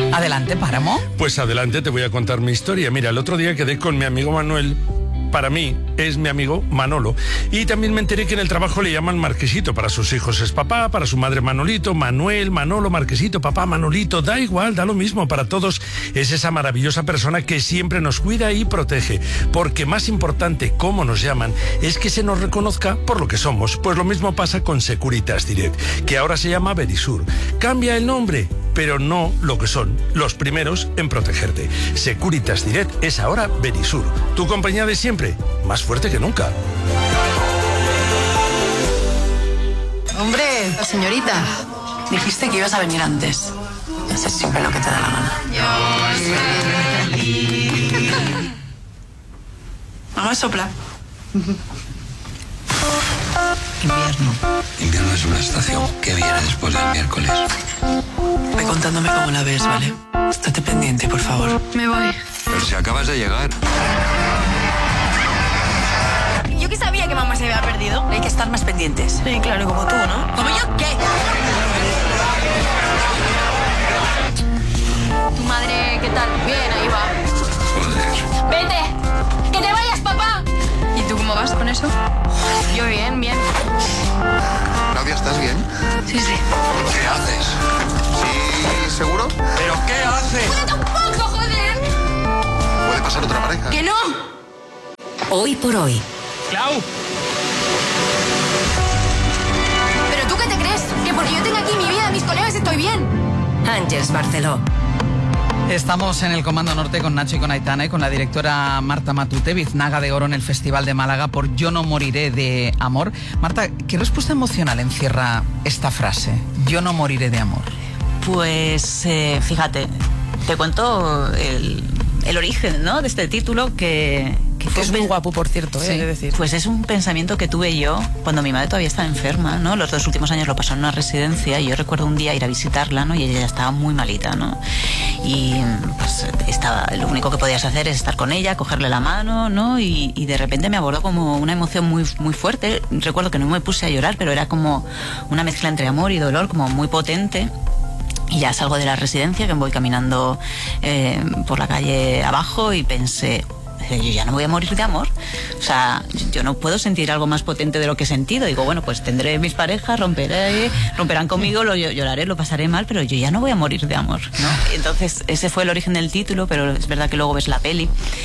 Adelante, Páramo. Pues adelante, te voy a contar mi historia. Mira, el otro día quedé con mi amigo Manuel. Para mí es mi amigo Manolo. Y también me enteré que en el trabajo le llaman Marquesito. Para sus hijos es papá, para su madre Manolito, Manuel, Manolo, Marquesito, papá, Manolito. Da igual, da lo mismo. Para todos es esa maravillosa persona que siempre nos cuida y protege. Porque más importante, cómo nos llaman, es que se nos reconozca por lo que somos. Pues lo mismo pasa con Securitas Direct, que ahora se llama Verisur. Cambia el nombre, pero no lo que son, los primeros en protegerte. Securitas Direct es ahora Verisur, tu compañía de siempre, más fuerte que nunca. Hombre, señorita, dijiste que ibas a venir antes. Haces siempre lo que te da la gana. Vamos a soplar. Invierno. Invierno es una estación que viene después del miércoles. Ve contándome cómo la ves, ¿vale? Estate pendiente, por favor. Me voy. Pero si acabas de llegar. Yo que sabía que mamá se había perdido. Hay que estar más pendientes. Sí, claro, como tú, ¿no? ¿Como yo qué? Tu madre, ¿qué tal? Bien, ahí va. Joder. ¡Vete! ¡Que te vayas, papá! ¿Y tú cómo vas con eso? Yo bien, bien. Claudia, ¿estás bien? Sí, sí. ¿Qué haces? ¿Sí, seguro? ¿Pero qué haces? ¡Cuenta un poco, joder! ¿Puede pasar otra pareja? ¡Que no! Hoy por hoy. ¡Clau! ¿Pero tú qué te crees? ¿Que porque yo tengo aquí mi vida, mis colegas, estoy bien? Ángeles Barceló. Estamos en el Comando Norte con Nacho y con Aitana y con la directora Marta Matute, biznaga de oro en el Festival de Málaga por Yo no moriré de amor. Marta, ¿qué respuesta emocional encierra esta frase? Yo no moriré de amor. Pues fíjate, te cuento el origen, ¿no?, de este título que fue es muy guapo, por cierto, sí, de decir. Pues es un pensamiento que tuve yo cuando mi madre todavía estaba enferma, ¿no? Los 2 últimos años lo pasó en una residencia y yo recuerdo un día ir a visitarla, ¿no? Y ella ya estaba muy malita, ¿no? Y pues lo único que podías hacer es estar con ella, cogerle la mano, ¿no? Y de repente me abordó como una emoción muy, muy fuerte. Recuerdo que no me puse a llorar, pero era como una mezcla entre amor y dolor, como muy potente. Y ya salgo de la residencia, que voy caminando por la calle abajo y pensé, yo ya no voy a morir de amor. O sea, yo no puedo sentir algo más potente de lo que he sentido. Digo, bueno, pues tendré mis parejas, romperán conmigo, lloraré, lo pasaré mal, pero yo ya no voy a morir de amor, ¿no? Entonces, ese fue el origen del título, pero es verdad que luego ves la peli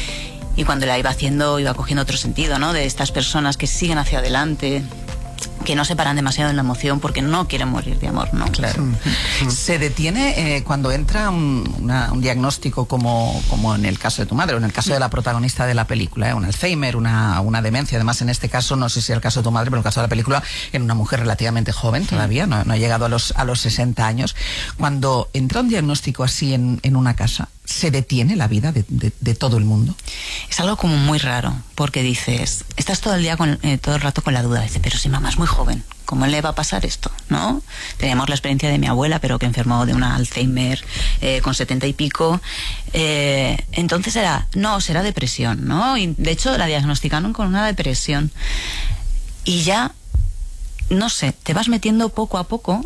y cuando la iba haciendo iba cogiendo otro sentido, ¿no? De estas personas que siguen hacia adelante, que no se paran demasiado en la emoción porque no quieren morir de amor, ¿no? Claro. Se detiene cuando entra un diagnóstico como en el caso de tu madre o en el caso de la protagonista de la película, un Alzheimer, una demencia. Además, en este caso, no sé si es el caso de tu madre, pero en el caso de la película, en una mujer relativamente joven todavía, no ha llegado a los 60 años. Cuando entra un diagnóstico así en una casa, ¿se detiene la vida de todo el mundo? Es algo como muy raro, porque dices, estás todo el día todo el rato con la duda. Dices, pero si mamá es muy joven, ¿cómo le va a pasar esto? ¿No? Teníamos la experiencia de mi abuela, pero que enfermó de una Alzheimer con 70 y pico. Entonces será depresión, ¿no? Y de hecho la diagnosticaron con una depresión. Y ya, no sé, te vas metiendo poco a poco.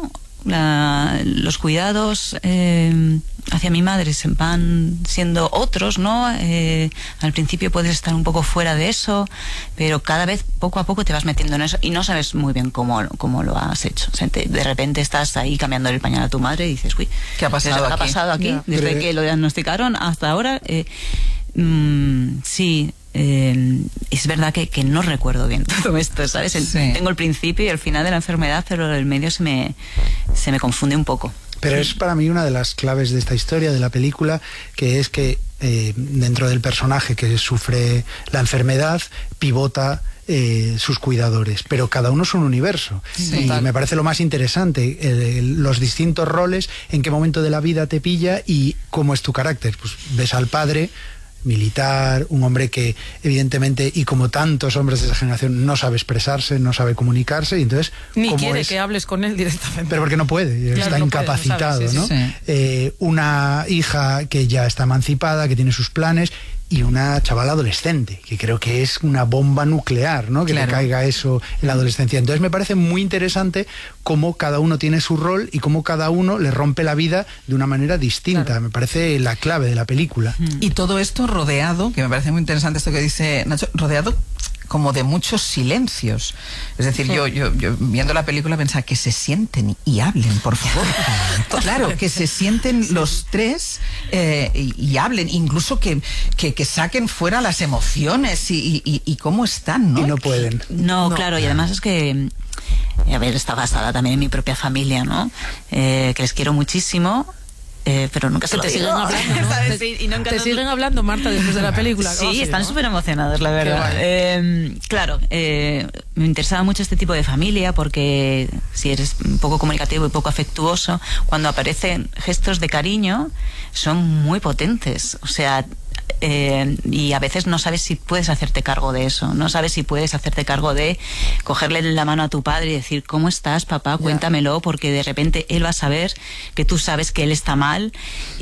Los cuidados hacia mi madre se van siendo otros, ¿no? Al principio puedes estar un poco fuera de eso, pero cada vez poco a poco te vas metiendo en eso y no sabes muy bien cómo lo has hecho. O sea, de repente estás ahí cambiando el pañal a tu madre y dices, uy, ¿qué ha pasado aquí? Desde que lo diagnosticaron hasta ahora. Sí. Es verdad que no recuerdo bien todo esto, ¿sabes? Sí. Tengo el principio y el final de la enfermedad, pero el medio se me confunde un poco. Pero es para mí una de las claves de esta historia, de la película, que es que dentro del personaje que sufre la enfermedad pivota sus cuidadores, pero cada uno es un universo. Sí, y me parece lo más interesante, los distintos roles, en qué momento de la vida te pilla y cómo es tu carácter. Pues ves al padre militar, un hombre que evidentemente, y como tantos hombres de esa generación, no sabe expresarse, no sabe comunicarse, y entonces ni quiere que hables con él directamente. Pero porque no puede, claro, está incapacitado, ¿no? Sí. Una hija que ya está emancipada, que tiene sus planes, y una chavala adolescente, que creo que es una bomba nuclear, ¿no? Que le caiga eso en la adolescencia. Entonces me parece muy interesante cómo cada uno tiene su rol y cómo cada uno le rompe la vida de una manera distinta. Me parece la clave de la película. Y todo esto rodeado, que me parece muy interesante esto que dice Nacho, rodeado como de muchos silencios. Es decir, yo viendo la película pensaba que se sienten y hablen, por favor. Claro, que se sienten los tres y hablen, incluso que saquen fuera las emociones y cómo están, ¿no? Y no pueden. No, claro, y además es que, a ver, está basada también en mi propia familia, ¿no? Que les quiero muchísimo. Pero nunca se lo digo. Siguen hablando, ¿no? Te siguen hablando, Marta, después de la película. Sí, están súper emocionados, la verdad. Claro, me interesaba mucho este tipo de familia porque si eres un poco comunicativo y poco afectuoso, cuando aparecen gestos de cariño son muy potentes. O sea, y a veces no sabes si puedes hacerte cargo de eso, no sabes si puedes hacerte cargo de cogerle la mano a tu padre y decir, ¿cómo estás, papá? Cuéntamelo, porque de repente él va a saber que tú sabes que él está mal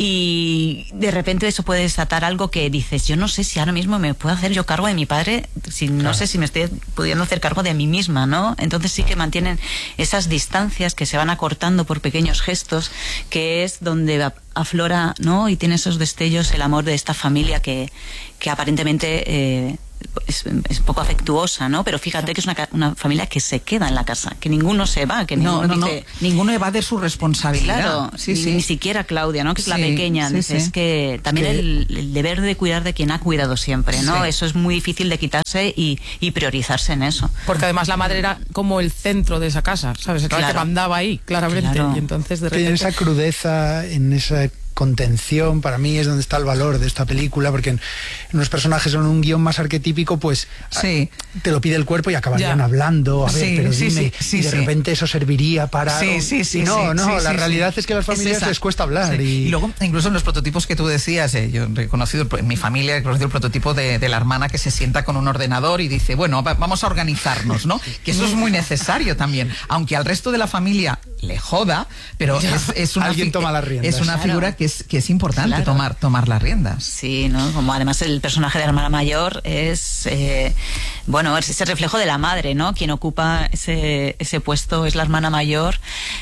y de repente eso puede desatar algo que dices, yo no sé si ahora mismo me puedo hacer yo cargo de mi padre, si no sé si me estoy pudiendo hacer cargo de mí misma, ¿no? Entonces sí que mantienen esas distancias que se van acortando por pequeños gestos, que es donde aflora, ¿no? Y tiene esos destellos el amor de esta familia que aparentemente es poco afectuosa, ¿no? Pero fíjate que es una familia que se queda en la casa, que ninguno se va, que ninguno dice... Ninguno evade su responsabilidad. Claro, ni siquiera Claudia, ¿no? Que es la pequeña. Es que también el deber de cuidar de quien ha cuidado siempre, ¿no? Eso es muy difícil de quitarse y priorizarse en eso. Porque además la madre era como el centro de esa casa, ¿sabes? Era la que mandaba ahí, claramente. Claro. Y entonces de repente... En esa crudeza, en esa contención, para mí es donde está el valor de esta película, porque en unos personajes son un guión más arquetípico, pues te lo pide el cuerpo y acabarían hablando, a ver, pero dime, y de repente eso serviría para... la realidad es que a las familias les cuesta hablar. Y luego, incluso en los prototipos que tú decías, yo he reconocido, en mi familia he conocido el prototipo de la hermana que se sienta con un ordenador y dice, bueno, vamos a organizarnos, ¿no? Que eso es muy necesario también, aunque al resto de la familia le joda, pero es una... Alguien toma las riendas. Es una figura que es importante tomar las riendas. Sí, ¿no? Como además el personaje de la hermana mayor es es ese reflejo de la madre, ¿no? Quien ocupa ese puesto es la hermana mayor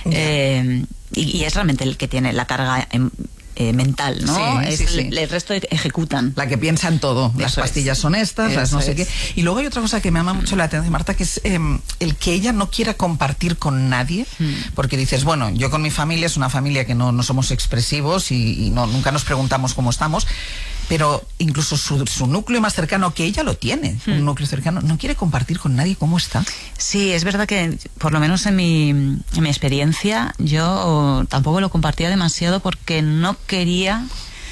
y es realmente el que tiene la carga mental, ¿no? El resto ejecutan. La que piensa en todo. Las pastillas son estas, las no sé qué. Y luego hay otra cosa que me llama mucho la atención, Marta, que es el que ella no quiera compartir con nadie, porque dices, bueno, yo con mi familia es una familia que no somos expresivos y nunca nos preguntamos cómo estamos, pero incluso su núcleo más cercano, que ella lo tiene, un núcleo cercano, no quiere compartir con nadie cómo está. Sí, es verdad que por lo menos en mi experiencia yo tampoco lo compartía demasiado porque no quería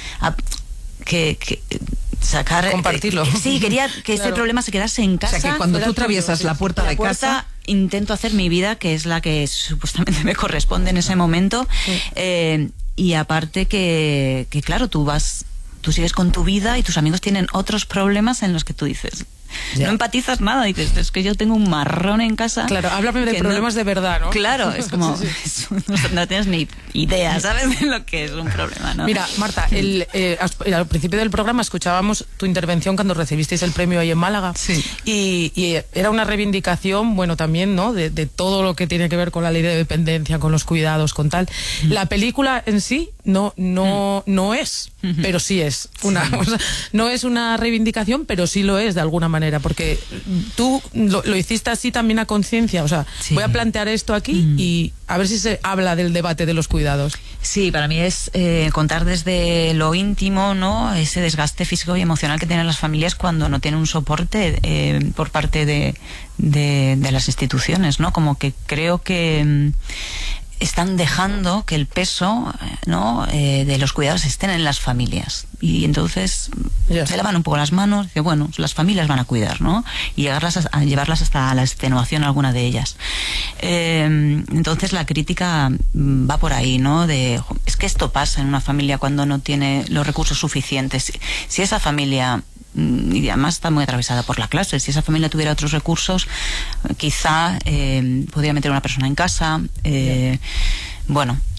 compartirlo. Sí, quería que ese problema se quedase en casa. O sea, que cuando tú atraviesas la puerta de casa, intento hacer mi vida, que es la que supuestamente me corresponde en ese momento. Y aparte que claro, tú sigues con tu vida y tus amigos tienen otros problemas en los que tú dices, no empatizas nada, dices, es que yo tengo un marrón en casa. Claro, háblame de problemas de verdad, ¿no? Claro, es como, no tienes ni idea, ¿sabes? De lo que es un problema, ¿no? Mira, Marta, al principio del programa escuchábamos tu intervención cuando recibisteis el premio ahí en Málaga. Sí. Y era una reivindicación, bueno, también, ¿no? De todo lo que tiene que ver con la ley de dependencia, con los cuidados, con tal. La película en sí no es, pero sí es una, o sea, no es una reivindicación, pero sí lo es de alguna manera, porque tú lo hiciste así también a conciencia, o sea, voy a plantear esto aquí y a ver si se habla del debate de los cuidados. Sí, para mí es contar desde lo íntimo, ¿no? Ese desgaste físico y emocional que tienen las familias cuando no tienen un soporte por parte de las instituciones, ¿no? Como que creo que están dejando que el peso, ¿no? De los cuidados estén en las familias, y entonces se lavan un poco las manos, que bueno, las familias van a cuidar, ¿no? Y llevarlas hasta la extenuación, alguna de ellas. Entonces la crítica va por ahí, ¿no? Es que esto pasa en una familia cuando no tiene los recursos suficientes. Si esa familia, y además está muy atravesada por la clase, si esa familia tuviera otros recursos, quizá podría meter a una persona en casa, bueno,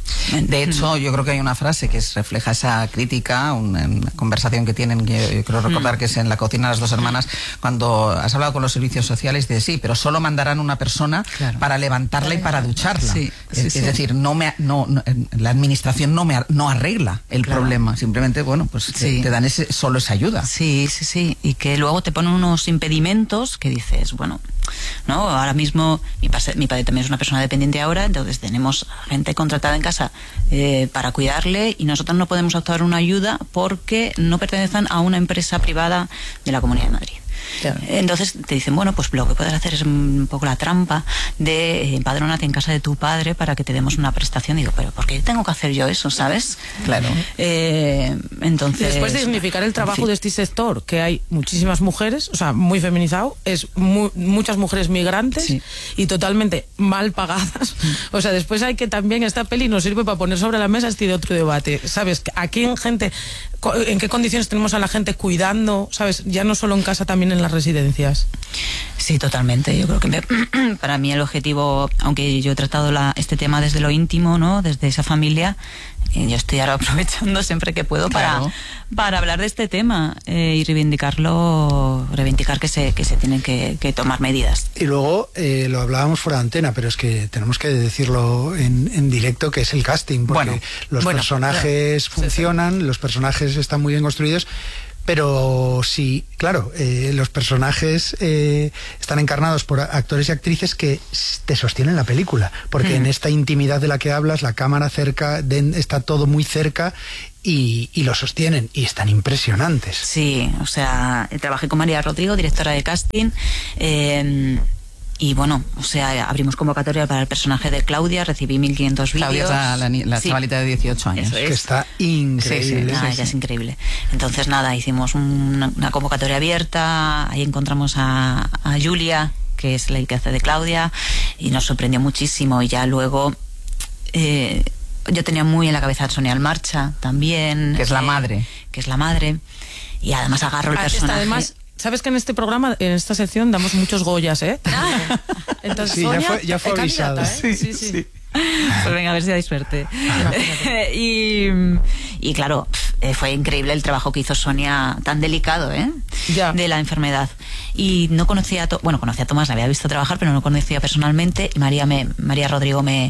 De hecho, yo creo que hay una frase que refleja esa crítica, una conversación que tienen, yo creo recordar que es en La cocina de las dos hermanas, cuando has hablado con los servicios sociales, de sí, pero solo mandarán una persona para levantarla y para ducharla. Es decir, la administración no arregla el problema, simplemente, bueno, pues te dan solo esa ayuda. Sí, y que luego te ponen unos impedimentos que dices, bueno, ¿no? Ahora mismo mi padre también es una persona dependiente ahora, entonces tenemos gente contratada en casa para cuidarle, y nosotros no podemos optar una ayuda porque no pertenecen a una empresa privada de la Comunidad de Madrid. Claro. Entonces te dicen, bueno, pues lo que puedes hacer es un poco la trampa de empadrónate en casa de tu padre para que te demos una prestación. Digo, pero ¿por qué tengo que hacer yo eso, sabes? Claro. Entonces, después de dignificar el trabajo de este sector, que hay muchísimas mujeres, o sea, muy feminizado, es muchas mujeres migrantes y totalmente mal pagadas. O sea, después hay que también, esta peli nos sirve para poner sobre la mesa este otro debate, ¿sabes? Aquí en qué condiciones tenemos a la gente cuidando, ¿sabes? Ya no solo en casa, también en las residencias. Sí, totalmente. Yo creo que para mí el objetivo, aunque yo he tratado este tema desde lo íntimo, ¿no? Desde esa familia, yo estoy ahora aprovechando siempre que puedo para hablar de este tema y reivindicar que se tienen que tomar medidas. Y luego lo hablábamos fuera de antena, pero es que tenemos que decirlo en directo, que es el casting, porque los personajes funcionan, los personajes están muy bien construidos. Pero sí, claro, los personajes están encarnados por actores y actrices que te sostienen la película, porque en esta intimidad de la que hablas, la cámara está todo muy cerca y lo sostienen, y están impresionantes. Sí, o sea, trabajé con María Rodrigo, directora de casting, y bueno, o sea, abrimos convocatoria para el personaje de Claudia, recibí 1.500 vídeos. Claudia es la chavalita de 18 años. Que está increíble. Ella es increíble. Entonces nada, hicimos una convocatoria abierta, ahí encontramos a Julia, que es la que hace de Claudia, y nos sorprendió muchísimo. Y ya luego yo tenía muy en la cabeza a Sonia Almarcha también. Que es la madre. Y además agarro el personaje. Además, ¿sabes que en este programa, en esta sección, damos muchos Goyas, eh? Entonces, sí, Sonia, ya fue avisado. Sí. Pues venga, a ver si dais suerte. Y claro, fue increíble el trabajo que hizo Sonia, tan delicado, de la enfermedad. Y no conocía conocía a Tomás, la había visto trabajar, pero no conocía personalmente. Y María Rodrigo me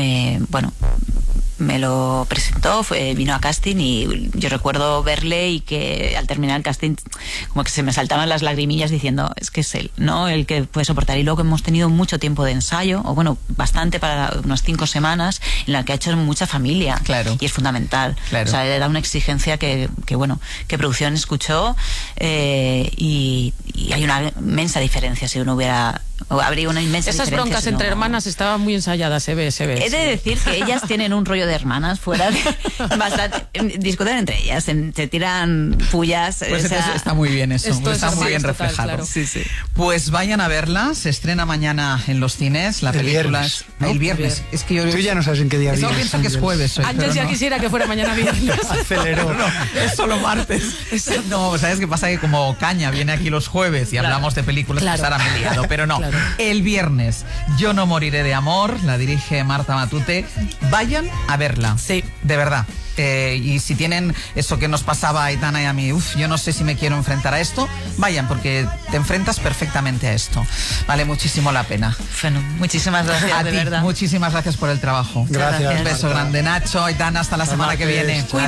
lo presentó, vino a casting, y yo recuerdo verle y que al terminar el casting como que se me saltaban las lagrimillas diciendo, es que es él, ¿no? El que puede soportar. Y luego hemos tenido mucho tiempo de ensayo, o bueno, bastante, para unas 5 semanas, en la que ha hecho mucha familia. Claro. Y es fundamental. Claro. O sea, le da una exigencia que producción escuchó, y hay una inmensa diferencia si uno habría una inmensa Esas diferencia. broncas entre hermanas estaban muy ensayadas, se ve. He de decir que ellas tienen un rollo de hermanas fuera de bastante, discuten entre ellas, se tiran pullas. Pues está muy bien eso, está muy bien reflejado. Claro. Sí. Pues vayan a verla, se estrena mañana en los cines, la película es el viernes. Es que yo tú ya no sabes en qué día viene. Yo pienso que es jueves hoy. Ángel ya quisiera que fuera mañana viernes. Aceleró. No, es solo martes. No, ¿sabes qué pasa? Que como Caña viene aquí los jueves y hablamos de películas, pues ahora me he liado, pero no. Claro. El viernes, Yo no moriré de amor, la dirige Marta Matute. Vayan a verla. Sí. De verdad. Y si tienen eso que nos pasaba a Aitana y a mí, yo no sé si me quiero enfrentar a esto, vayan, porque te enfrentas perfectamente a esto. Vale muchísimo la pena. Bueno, muchísimas gracias, a de ti, verdad. Muchísimas gracias por el trabajo. Gracias. Un beso grande, Nacho, Aitana, hasta la semana que viene.